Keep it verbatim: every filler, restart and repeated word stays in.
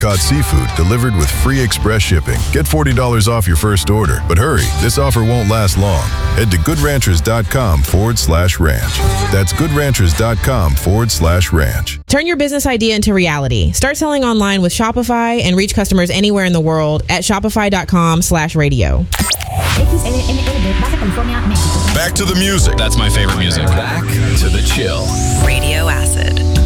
Caught seafood delivered with free express shipping. Get forty dollars off your first order. But hurry, this offer won't last long. Head to goodranchers.com forward slash ranch. That's goodranchers.com forward slash ranch. Turn your business idea into reality. Start selling online with Shopify and reach customers anywhere in the world at shopify.com slash radio. Back to the music. That's my favorite music. Back to the chill. Radio Acid.